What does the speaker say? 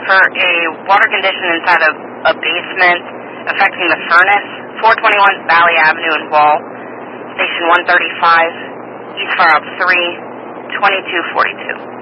for a water condition inside of a basement affecting the furnace, 421 Valley Avenue in Wall, Station 135, East Far Up 3, 2242.